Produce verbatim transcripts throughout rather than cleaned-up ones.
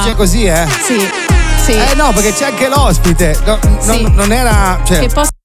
oggi è così, eh? Sì, sì. Eh no, perché c'è anche l'ospite. No, sì. non, non era. Cioè... Che posso...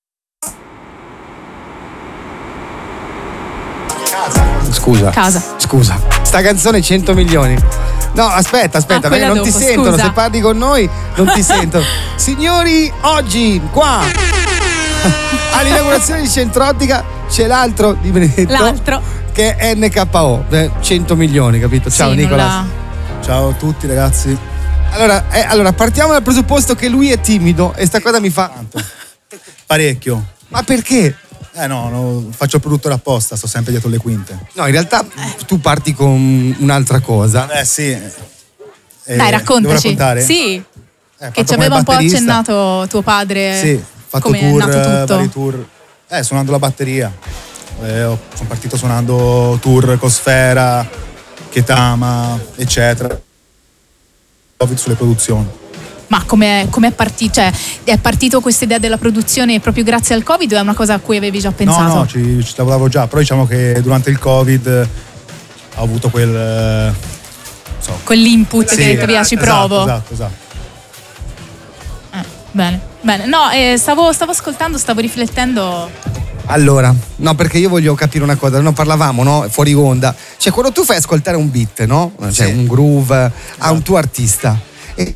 Scusa. Casa. Scusa. Sta canzone cento milioni. No, aspetta, aspetta, ah, perché non dopo, ti sentono. scusa. Se parli con noi, non ti sentono. Signori, oggi qua all'inaugurazione di Centrottica c'è l'altro di Benedetto. L'altro. Che è N K O. cento milioni, capito? Ciao, sì, Nicolas. La... Ciao a tutti, ragazzi. Allora, eh, allora, partiamo dal presupposto che lui è timido e sta cosa mi fa. Tanto. Parecchio. Ma perché? Eh no, no, faccio il produttore apposta, sto sempre dietro le quinte. No, in realtà tu parti con un'altra cosa. Eh sì. Eh, Dai, raccontaci. Devo raccontare? Sì. Eh, che ci aveva un po' accennato tuo padre. Sì, ho fatto come tour, è nato tutto. vari tour. Eh, suonando la batteria. Eh, ho- sono partito suonando tour Cosfera, Ketama, eccetera. Covid sulle produzioni. Ma come è partito? Cioè, è partito questa idea della produzione proprio grazie al Covid o è una cosa a cui avevi già pensato? No, no, ci, ci lavoravo già, però diciamo che durante il Covid ho avuto quel... eh, non so, Quell'input sì, che hai detto via, ci esatto, provo. Esatto, esatto. Eh, bene, bene. No, eh, stavo, stavo ascoltando, stavo riflettendo. Allora, no, perché io voglio capire una cosa, non parlavamo, no? Fuori onda. Cioè, quando tu fai ascoltare un beat, no? Cioè, Sì. un groove a un tuo artista. E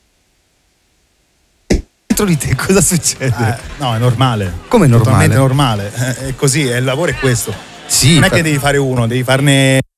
dentro di te cosa succede? Eh, no, è normale. Come è normale? Totalmente normale. È così, è il lavoro è questo. Sì, non è per- che devi fare uno, devi farne